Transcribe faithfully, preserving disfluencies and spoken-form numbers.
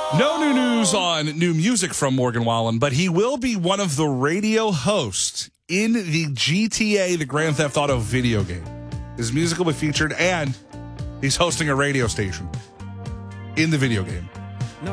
No new news on new music from Morgan Wallen, but he will be one of the radio hosts in the G T A, the Grand Theft Auto video game. His music will be featured, and he's hosting a radio station in the video game.